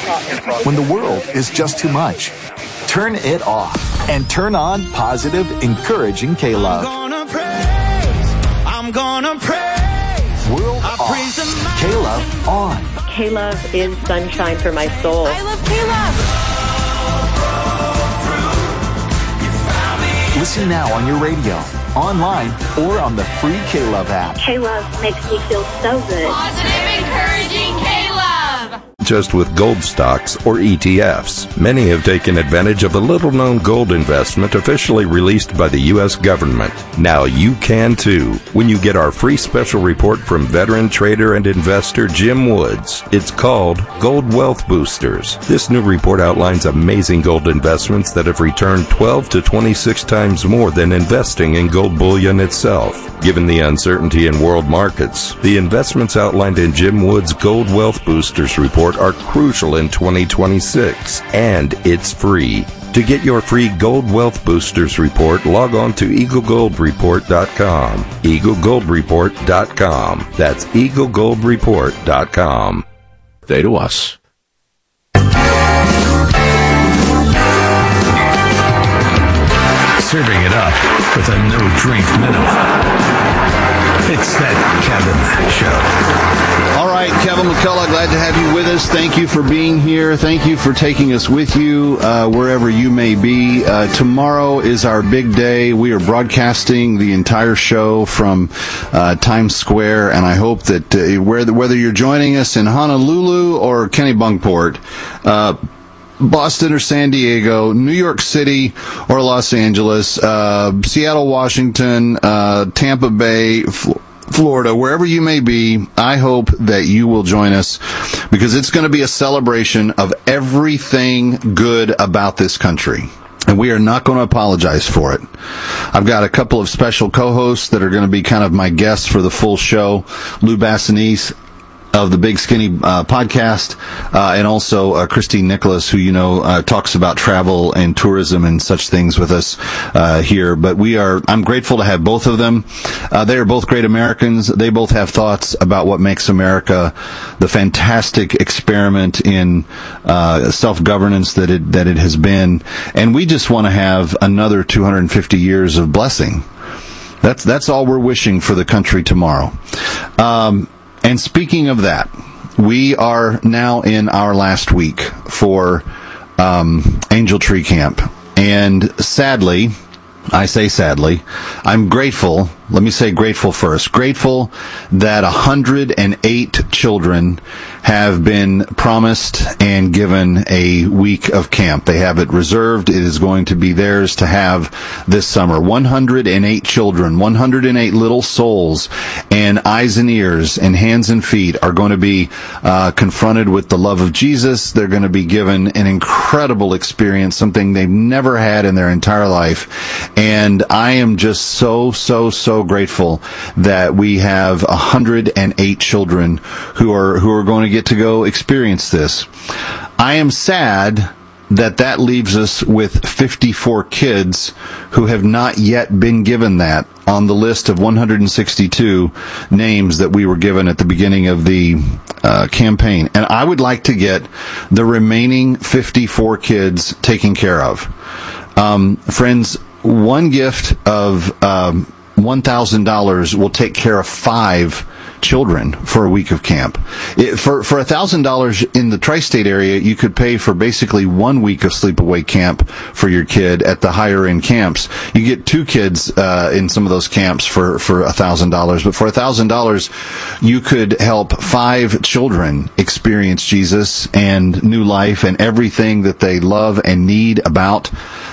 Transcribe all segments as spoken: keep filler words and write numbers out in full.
When the world is just too much, turn it off and turn on positive, encouraging K-Love. I'm gonna praise, I'm gonna praise. World I off, praise K-Love on. K-Love is sunshine for my soul. I love K-Love. Listen now on your radio, online, or on the free K-Love app. K-Love makes me feel so good. Positive, encouraging K-Love. Just with gold stocks or E T Fs. Many have taken advantage of the little-known gold investment officially released by the U S government. Now you can too, when you get our free special report from veteran trader and investor Jim Woods. It's called Gold Wealth Boosters. This new report outlines amazing gold investments that have returned twelve to twenty-six times more than investing in gold bullion itself. Given the uncertainty in world markets, the investments outlined in Jim Woods' Gold Wealth Boosters report are crucial in twenty twenty-six, and it's free. To get your free Gold Wealth Boosters report, log on to eagle gold report dot com. eagle gold report dot com. That's eagle gold report dot com. They to us. Serving it up with a no-drink minimum. It's that Kevin Show. All right, Kevin McCullough, glad to have you with us. Thank you for being here. Thank you for taking us with you uh, wherever you may be. Uh, tomorrow is our big day. We are broadcasting the entire show from uh, Times Square, and I hope that uh, whether you're joining us in Honolulu or Kennebunkport, uh, Boston or San Diego, New York City or Los Angeles, uh, Seattle, Washington, uh, Tampa Bay, Fl- Florida, wherever you may be, I hope that you will join us because it's going to be a celebration of everything good about this country. And we are not going to apologize for it. I've got a couple of special co-hosts that are going to be kind of my guests for the full show. Lou Bassanese of the Big Skinny uh, podcast, uh, and also uh, Christine Nicholas, who, you know, uh, talks about travel and tourism and such things with us uh, here. But we are, I'm grateful to have both of them. Uh, they are both great Americans. They both have thoughts about what makes America the fantastic experiment in uh, self-governance that it, that it has been. And we just want to have another two hundred fifty years of blessing. That's, that's all we're wishing for the country tomorrow. Um, And speaking of that, we are now in our last week for um, Angel Tree Camp. And sadly, I say sadly, I'm grateful. Let me say grateful first. Grateful that one hundred eight children have been promised and given a week of camp. They have it reserved. It is going to be theirs to have this summer. one hundred eight children, one hundred eight little souls, and eyes and ears and hands and feet are going to be uh, confronted with the love of Jesus. They're going to be given an incredible experience, something they've never had in their entire life. And I am just so, so, so grateful that we have one hundred eight children who are who are going to get to go experience this. I am sad that that leaves us with fifty-four kids who have not yet been given that on the list of one hundred sixty-two names that we were given at the beginning of the uh, campaign. And I would like to get the remaining fifty-four kids taken care of. Um, friends, one gift of um, one thousand dollars will take care of five children for a week of camp. It, for for one thousand dollars in the tri-state area, you could pay for basically one week of sleepaway camp for your kid at the higher-end camps. You get two kids uh, in some of those camps for, for one thousand dollars. But for one thousand dollars, you could help five children experience Jesus and new life and everything that they love and need about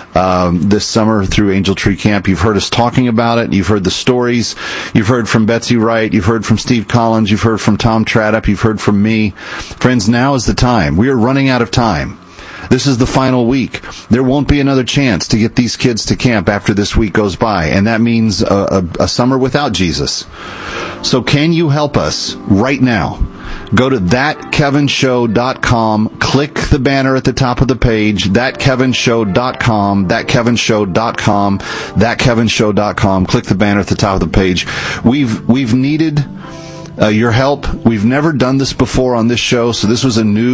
Um, this summer through Angel Tree Camp. You've heard us talking about it. You've heard the stories. You've heard from Betsy Wright. You've heard from Steve Collins. You've heard from Tom Tradup. You've heard from me. Friends, now is the time. We are running out of time. This is the final week. There won't be another chance to get these kids to camp after this week goes by, and that means a, a, a summer without Jesus. So can you help us right now? Go to that kevin show dot com, click the banner at the top of the page, that kevin show dot com, that kevin show dot com, that kevin show dot com, click the banner at the top of the page. We've, we've needed uh, your help. We've never done this before on this show, so this was a new